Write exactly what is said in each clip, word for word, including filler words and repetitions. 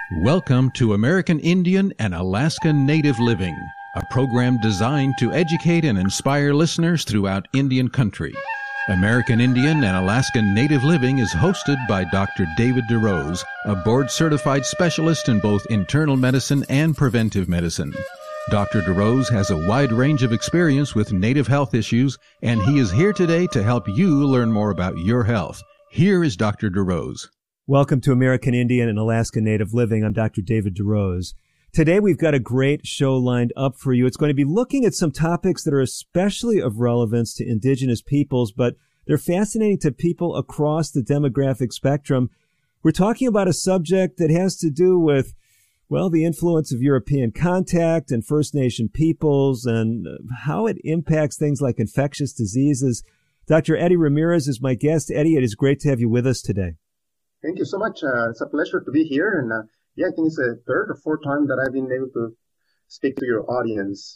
Welcome to American Indian and Alaska Native Living, a program designed to educate and inspire listeners throughout Indian country. American Indian and Alaska Native Living is hosted by Doctor David DeRose, a board-certified specialist in both internal medicine and preventive medicine. Doctor DeRose has a wide range of experience with Native health issues, and he is here today to help you learn more about your health. Here is Doctor DeRose. Welcome to American Indian and Alaska Native Living. I'm Doctor David DeRose. Today we've got a great show lined up for you. It's going to be looking at some topics that are especially of relevance to indigenous peoples, but they're fascinating to people across the demographic spectrum. We're talking about a subject that has to do with, well, the influence of European contact and First Nation peoples and how it impacts things like infectious diseases. Doctor Eddie Ramirez is my guest. Eddie, it is great to have you with us today. Thank you so much. Uh, it's a pleasure to be here. And uh, yeah, I think it's the third or fourth time that I've been able to speak to your audience.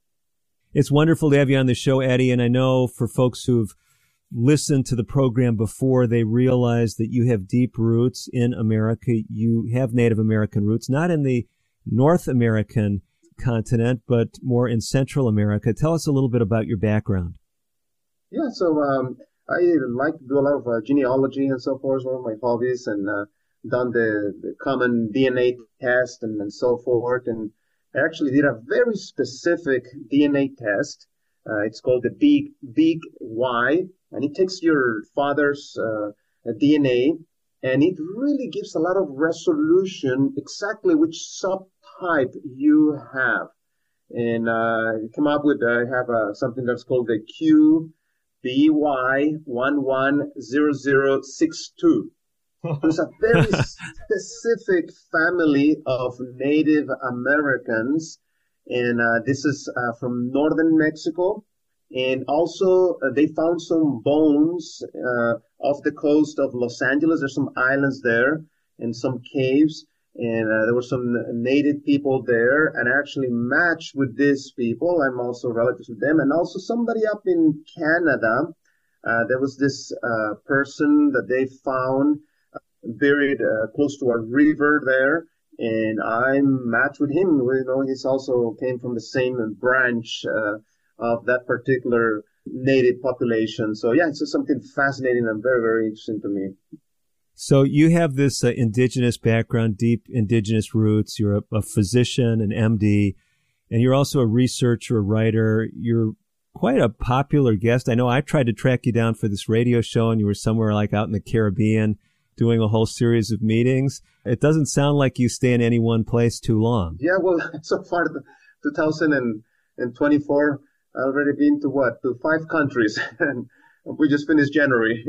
It's wonderful to have you on the show, Eddie. And I know for folks who've listened to the program before, they realize that you have deep roots in America. You have Native American roots, not in the North American continent, but more in Central America. Tell us a little bit about your background. Yeah, so um, I like to do a lot of uh, genealogy and so forth, one of my hobbies, and uh, done the, the common D N A test and, and so forth. And I actually did a very specific D N A test. Uh, it's called the Big, Big Y, and it takes your father's uh, D N A, and it really gives a lot of resolution exactly which subtype you have. And uh, come up with, I uh, have uh, something that's called the Q B Y one one zero zero six two. It's a very specific family of Native Americans, and uh, this is uh, from northern Mexico. And also, uh, they found some bones uh, off the coast of Los Angeles. There's some islands there and some caves. And uh, there were some Native people there, and I actually matched with these people. I'm also relatives with them. And also somebody up in Canada, uh, there was this uh, person that they found uh, buried uh, close to a river there. And I matched with him. You know, he's also came from the same branch uh, of that particular Native population. So yeah, it's just something fascinating and very, very interesting to me. So you have this uh, indigenous background, deep indigenous roots. You're a, a physician, an M D, and you're also a researcher, a writer. You're quite a popular guest. I know I tried to track you down for this radio show, and you were somewhere like out in the Caribbean doing a whole series of meetings. It doesn't sound like you stay in any one place too long. Yeah, well, so far, two thousand twenty-four, I've already been to what, to five countries, and we just finished January.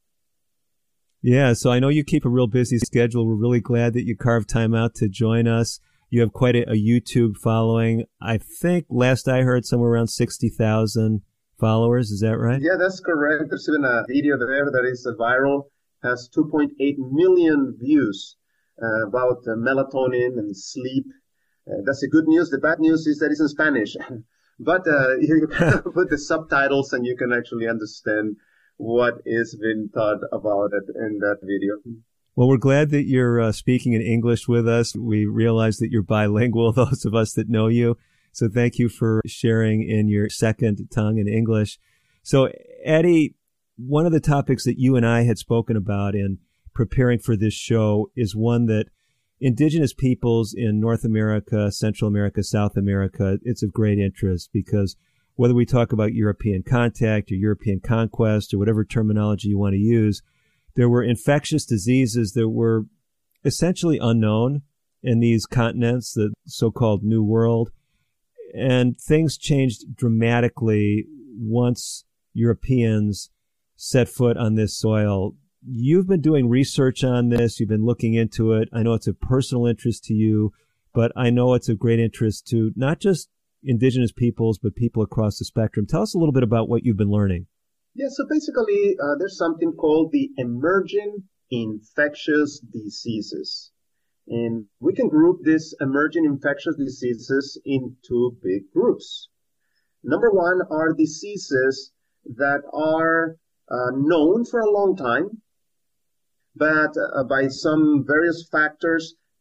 Yeah, so I know you keep a real busy schedule. We're really glad that you carved time out to join us. You have quite a, a YouTube following. I think last I heard somewhere around sixty thousand followers. Is that right? Yeah, that's correct. There's even a video there that is viral, has two point eight million views uh, about uh, melatonin and sleep. Uh, that's the good news. The bad news is that it's in Spanish. But uh, you can put the subtitles and you can actually understand what is being taught about it in that video. Well, we're glad that you're uh, speaking in English with us. We realize that you're bilingual, those of us that know you. So thank you for sharing in your second tongue in English. So, Eddie, one of the topics that you and I had spoken about in preparing for this show is one that indigenous peoples in North America, Central America, South America, it's of great interest because whether we talk about European contact or European conquest or whatever terminology you want to use, there were infectious diseases that were essentially unknown in these continents, the so-called New World. And things changed dramatically once Europeans set foot on this soil. You've been doing research on this. You've been looking into it. I know it's of personal interest to you, but I know it's of great interest to not just indigenous peoples, but people across the spectrum. Tell us a little bit about what you've been learning. Yeah, so basically, uh, there's something called the emerging infectious diseases. And we can group these emerging infectious diseases in two big groups. Number one are diseases that are uh, known for a long time, but uh, by some various factors,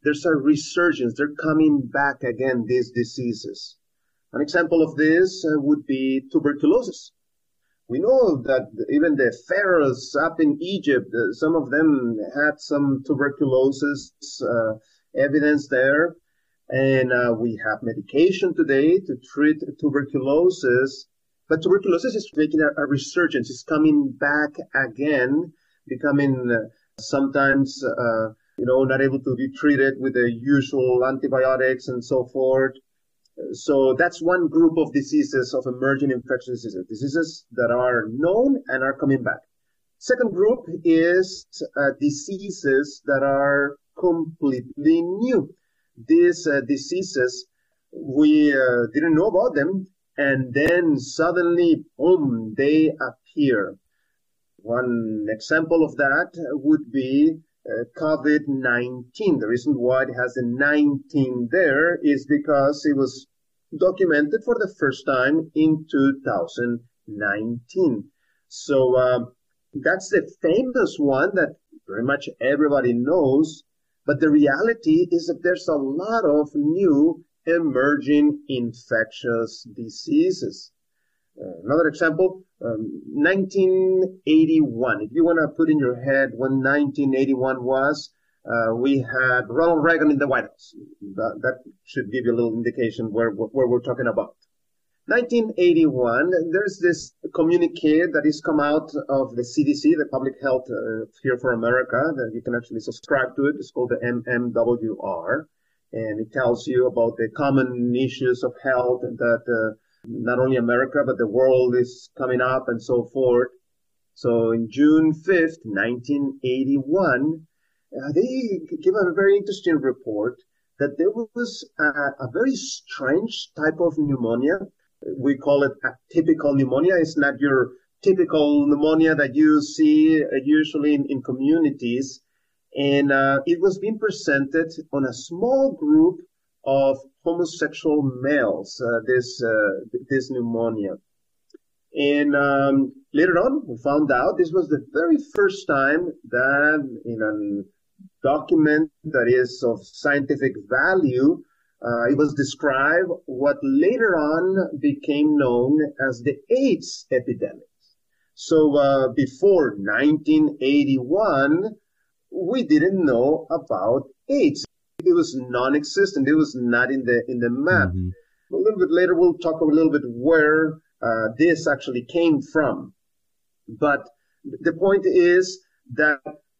there's a resurgence. They're coming back again, these diseases. An example of this uh, would be tuberculosis. We know that even the pharaohs up in Egypt, uh, some of them had some tuberculosis uh, evidence there. And uh, we have medication today to treat tuberculosis. But tuberculosis is making a, a resurgence. It's coming back again, becoming uh, sometimes, uh, you know, not able to be treated with the usual antibiotics and so forth. So that's one group of diseases, of emerging infectious diseases, diseases that are known and are coming back. Second group is uh, diseases that are completely new. These uh, diseases, we uh, didn't know about them, and then suddenly, boom, they appear. One example of that would be uh, COVID nineteen. The reason why it has the nineteen there is because it was documented for the first time in two thousand nineteen. So um, that's the famous one that pretty much everybody knows. But the reality is that there's a lot of new emerging infectious diseases. Uh, another example, um, nineteen eighty-one. If you want to put in your head when nineteen eighty-one was, uh, we had Ronald Reagan in the White House. That, that should give you a little indication where, where we're talking about. nineteen eighty-one, there's this communique that is come out of the C D C, the Public Health uh, here for America, that you can actually subscribe to it. It's called the M M W R, and it tells you about the common issues of health that uh, not only America, but the world is coming up and so forth. So in June fifth, nineteen eighty-one, uh, they give a very interesting report that there was a, a very strange type of pneumonia. We call it atypical pneumonia. It's not your typical pneumonia that you see uh, usually in, in communities. And uh, it was being presented on a small group of homosexual males, uh, this uh, this pneumonia. And um, later on, we found out this was the very first time that in a document that is of scientific value, Uh, it was described what later on became known as the AIDS epidemic. So uh, before nineteen eighty-one, we didn't know about AIDS. It was non-existent. It was not in the in the map. Mm-hmm. A little bit later, we'll talk a little bit where uh, this actually came from. But the point is that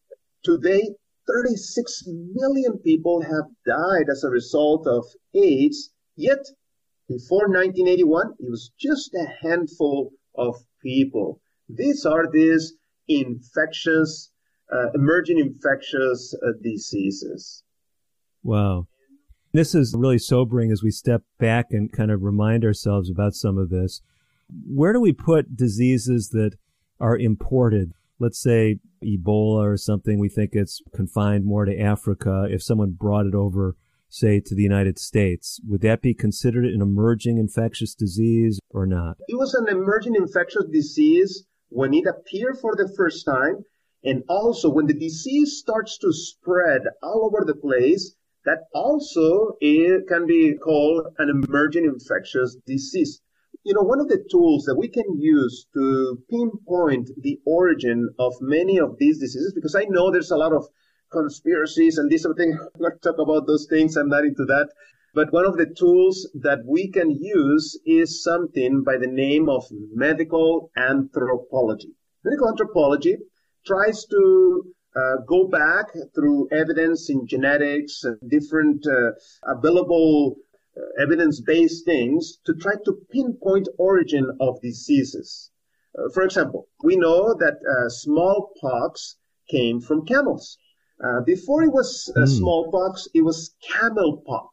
today, thirty-six million people have died as a result of AIDS, yet before nineteen eighty-one, it was just a handful of people. These are these infectious, uh, emerging infectious uh, diseases. Wow. This is really sobering as we step back and kind of remind ourselves about some of this. Where do we put diseases that are imported? Let's say Ebola or something, we think it's confined more to Africa. If someone brought it over, say, to the United States, would that be considered an emerging infectious disease or not? It was an emerging infectious disease when it appeared for the first time, and also when the disease starts to spread all over the place, that also it can be called an emerging infectious disease. You know, one of the tools that we can use to pinpoint the origin of many of these diseases, because I know there's a lot of conspiracies and this sort of thing. I'm not talk about those things. I'm not into that. But one of the tools that we can use is something by the name of medical anthropology. Medical anthropology tries to uh, go back through evidence in genetics and different uh, available Uh, evidence-based things to try to pinpoint origin of diseases. Uh, for example, we know that uh, smallpox came from camels. Uh, before it was uh, mm. smallpox, it was camelpox.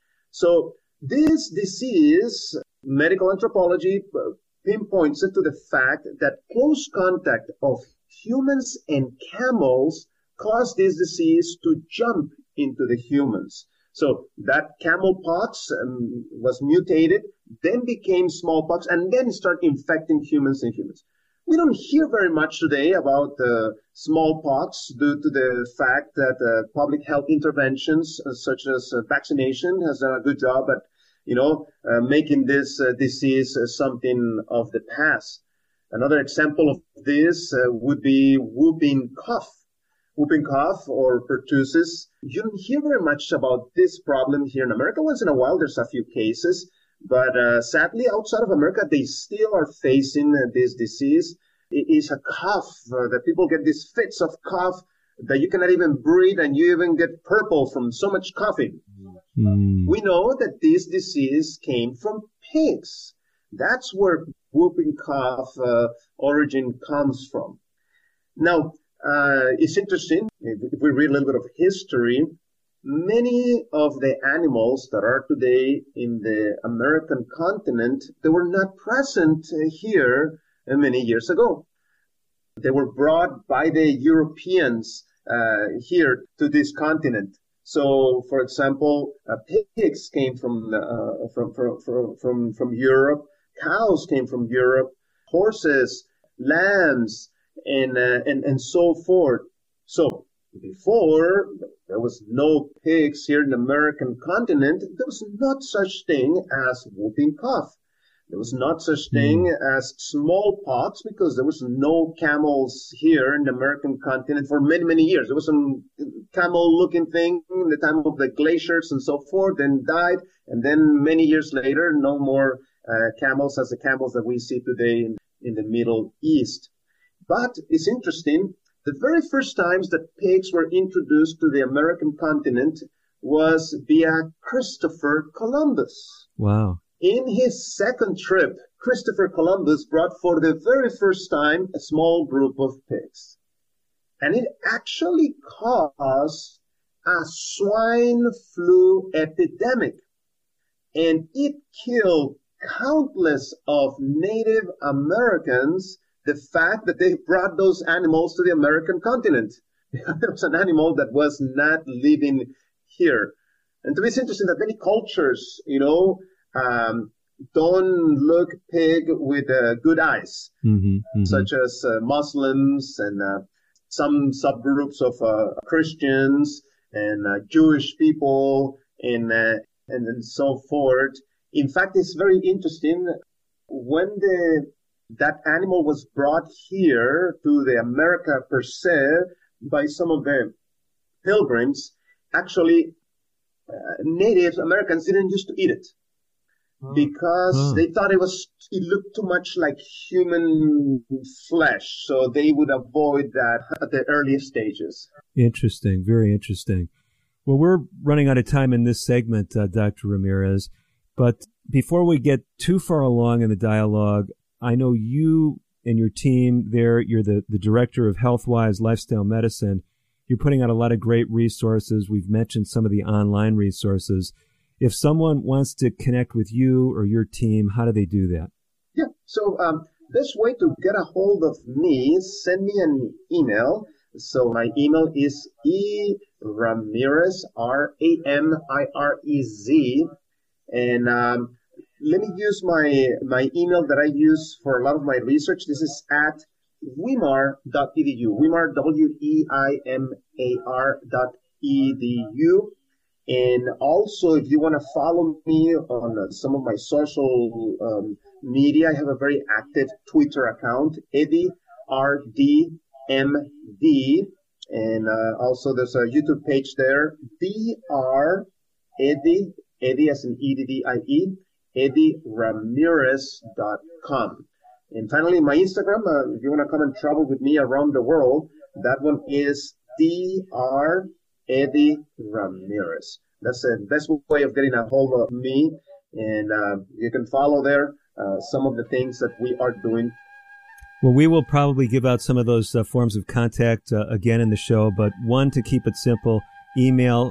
So this disease, medical anthropology uh, pinpoints it to the fact that close contact of humans and camels caused this disease to jump into the humans. So that camelpox um, was mutated, then became smallpox, and then started infecting humans and humans. We don't hear very much today about uh, smallpox due to the fact that uh, public health interventions uh, such as uh, vaccination has done a good job at, you know, uh, making this uh, disease uh, something of the past. Another example of this uh, would be whooping cough. Whooping cough or pertussis. You don't hear very much about this problem here in America. Once in a while, there's a few cases. But uh, sadly, outside of America, they still are facing uh, this disease. It is a cough uh, that people get these fits of cough that you cannot even breathe, and you even get purple from so much coughing. Mm. We know that this disease came from pigs. That's where whooping cough uh, origin comes from. Now, uh, it's interesting, if, if we read a little bit of history, many of the animals that are today in the American continent, they were not present here many years ago. They were brought by the Europeans uh, here to this continent. So, for example, uh, pigs came from, uh, from, from, from, from, from Europe, cows came from Europe, horses, lambs, and, uh, and, and so forth. So, before, there was no pigs here in the American continent. There was not such thing as whooping cough. There was not such thing mm. as smallpox because there was no camels here in the American continent for many, many years. There was some camel-looking thing in the time of the glaciers and so forth, and died. And then many years later, no more uh, camels as the camels that we see today in, in the Middle East. But it's interesting. The very first times that pigs were introduced to the American continent was via Christopher Columbus. Wow. In his second trip, Christopher Columbus brought for the very first time a small group of pigs. And it actually caused a swine flu epidemic. And it killed countless of Native Americans. The fact that they brought those animals to the American continent. There was an animal that was not living here. And to me, it's interesting that many cultures, you know, um, don't look pig with uh, good eyes, mm-hmm, mm-hmm. such as uh, Muslims and uh, some subgroups of uh, Christians and uh, Jewish people and, uh, and and so forth. In fact, it's very interesting when the that animal was brought here to the America per se by some of the pilgrims. Actually, uh, Native Americans didn't used to eat it because oh. they thought it was it looked too much like human flesh, so they would avoid that at the earliest stages. Interesting, very interesting. Well, we're running out of time in this segment, uh, Doctor Ramirez, but before we get too far along in the dialogue, I know you and your team there, you're the, the director of HealthWise Lifestyle Medicine. You're putting out a lot of great resources. We've mentioned some of the online resources. If someone wants to connect with you or your team, how do they do that? Yeah, so um, this way to get a hold of me, send me an email. So my email is E Ramirez, R A M I R E Z, and um, let me use my my email that I use for a lot of my research. This is at weimar dot e d u. Weimar, W E I M A R dot E D U. And also, if you want to follow me on uh, some of my social um, media, I have a very active Twitter account, Eddie R D M D. And uh, also, there's a YouTube page there, D R Eddie, Eddie as in E D D I E. Eddie Ramirez dot com. And finally, my Instagram, uh, if you want to come and travel with me around the world, that one is D R Eddie Ramirez. That's the best way of getting a hold of me. And uh, you can follow there uh, some of the things that we are doing. Well, we will probably give out some of those uh, forms of contact uh, again in the show, but one, to keep it simple, email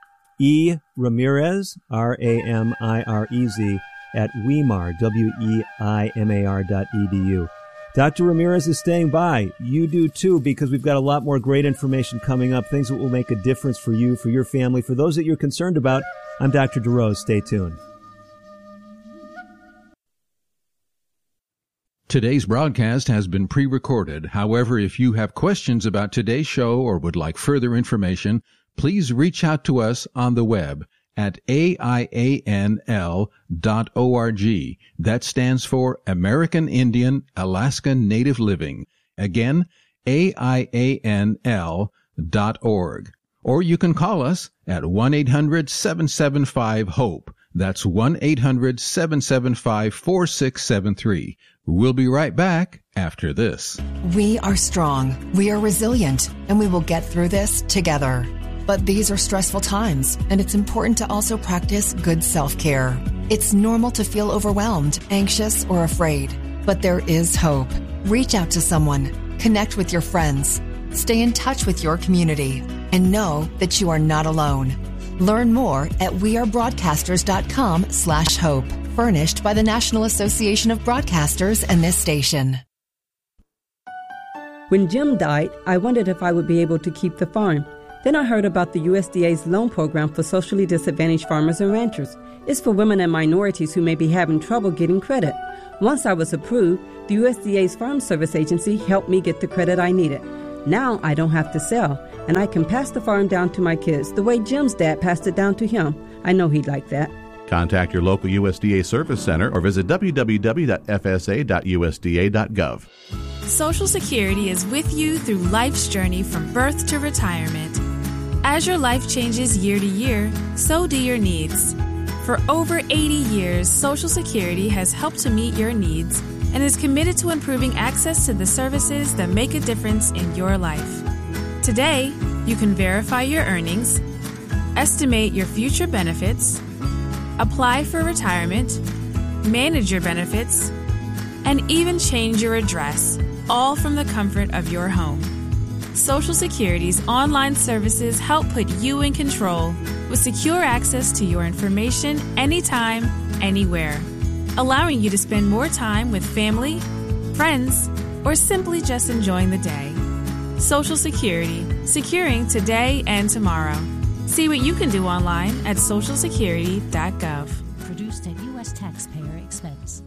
E. Ramirez, R A M I R E Z, at Weimar, W E I M A R dot E D U. Doctor Ramirez is staying by. You do too, because we've got a lot more great information coming up, things that will make a difference for you, for your family, for those that you're concerned about. I'm Doctor DeRose. Stay tuned. Today's broadcast has been pre-recorded. However, if you have questions about today's show or would like further information, please reach out to us on the web at A I A N L dot org. That stands for American Indian Alaska Native Living. Again, A I A N L dot org. Or you can call us at one eight hundred seven seven five HOPE. That's one eight hundred seven seven five four six seven three. We'll be right back after this. We are strong, we are resilient, and we will get through this together. But these are stressful times, and it's important to also practice good self-care. It's normal to feel overwhelmed, anxious, or afraid, but there is hope. Reach out to someone, connect with your friends, stay in touch with your community, and know that you are not alone. Learn more at wearebroadcasters.com slash hope. Furnished by the National Association of Broadcasters and this station. When Jim died, I wondered if I would be able to keep the farm. Then I heard about the U S D A's loan program for socially disadvantaged farmers and ranchers. It's for women and minorities who may be having trouble getting credit. Once I was approved, the U S D A's Farm Service Agency helped me get the credit I needed. Now I don't have to sell, and I can pass the farm down to my kids the way Jim's dad passed it down to him. I know he'd like that. Contact your local U S D A Service Center or visit w w w dot f s a dot u s d a dot gov. Social Security is with you through life's journey from birth to retirement. As your life changes year to year, so do your needs. For over eighty years, Social Security has helped to meet your needs and is committed to improving access to the services that make a difference in your life. Today, you can verify your earnings, estimate your future benefits, apply for retirement, manage your benefits, and even change your address, all from the comfort of your home. Social Security's online services help put you in control with secure access to your information anytime, anywhere, allowing you to spend more time with family, friends, or simply just enjoying the day. Social Security, securing today and tomorrow. See what you can do online at social security dot gov. Produced at U S taxpayer expense.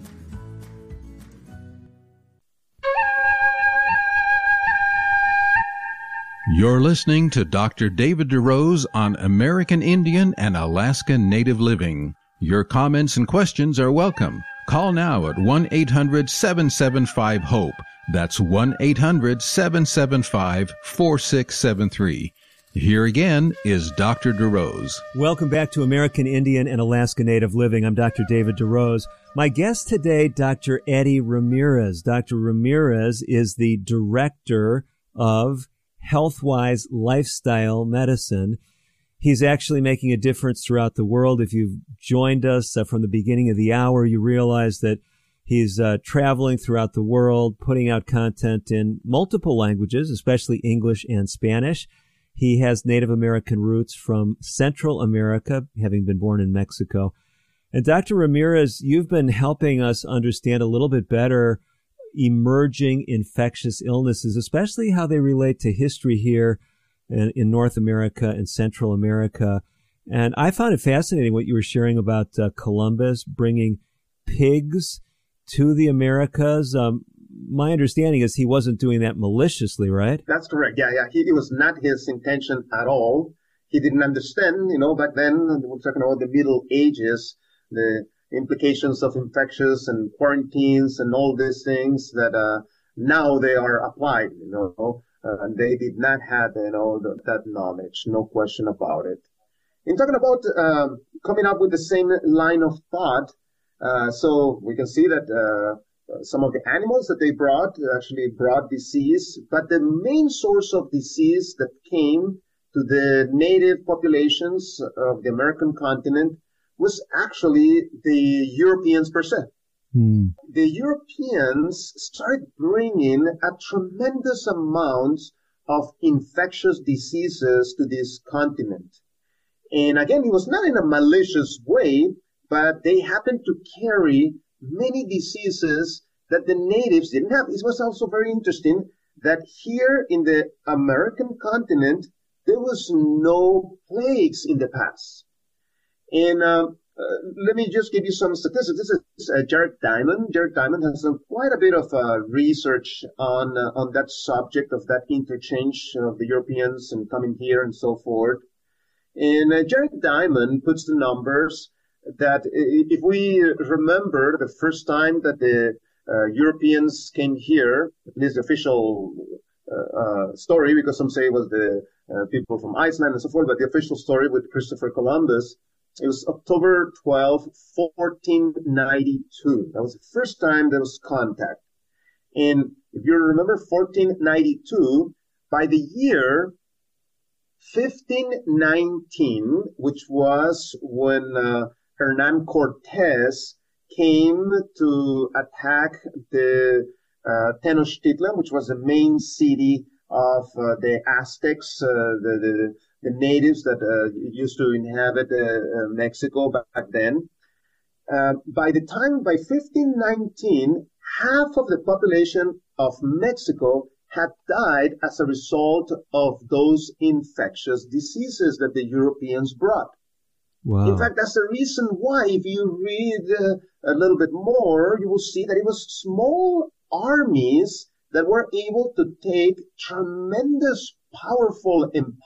You're listening to Doctor David DeRose on American Indian and Alaska Native Living. Your comments and questions are welcome. Call now at one eight hundred seven seven five HOPE. That's one eight hundred seven seven five four six seven three. Here again is Doctor DeRose. Welcome back to American Indian and Alaska Native Living. I'm Doctor David DeRose. My guest today, Doctor Eddie Ramirez. Doctor Ramirez is the director of Healthwise Lifestyle Medicine. He's actually making a difference throughout the world. If you've joined us uh, from the beginning of the hour, you realize that he's uh, traveling throughout the world, putting out content in multiple languages, especially English and Spanish. He has Native American roots from Central America, having been born in Mexico. And Doctor Ramirez, you've been helping us understand a little bit better emerging infectious illnesses, especially how they relate to history here in, in North America and Central America. And I found it fascinating what you were sharing about uh, Columbus bringing pigs to the Americas. Um, my understanding is he wasn't doing that maliciously, right? That's correct. Yeah, yeah. He, it was not his intention at all. He didn't understand, you know, back then, we're talking about the Middle Ages, the implications of infectious and quarantines and all these things that uh, now they are applied, you know. Uh, and they did not have, you know, the, that knowledge, no question about it. In talking about uh, coming up with the same line of thought, uh, so we can see that uh, some of the animals that they brought actually brought disease, but the main source of disease that came to the native populations of the American continent was actually the Europeans per se. Hmm. The Europeans started bringing a tremendous amount of infectious diseases to this continent. And again, it was not in a malicious way, but they happened to carry many diseases that the natives didn't have. It was also very interesting that here in the American continent, there was no plagues in the past. And uh, Uh, let me just give you some statistics. This is uh, Jared Diamond. Jared Diamond has done quite a bit of uh, research on uh, on that subject of that interchange of the Europeans and coming here and so forth. And uh, Jared Diamond puts the numbers that if we remember the first time that the uh, Europeans came here, at least the official uh, uh, story, because some say it was the uh, people from Iceland and so forth, but the official story with Christopher Columbus, it was October twelfth, fourteen ninety-two. That was the first time there was contact. And if you remember fourteen ninety-two, by the year fifteen nineteen, which was when uh, Hernan Cortez came to attack the uh, Tenochtitlan, which was the main city of uh, the Aztecs, uh, the, the the natives that uh, used to inhabit uh, uh, Mexico back then. Uh, by the time, by fifteen nineteen, half of the population of Mexico had died as a result of those infectious diseases that the Europeans brought. Wow. In fact, that's the reason why, if you read uh, a little bit more, you will see that it was small armies that were able to take tremendous, powerful,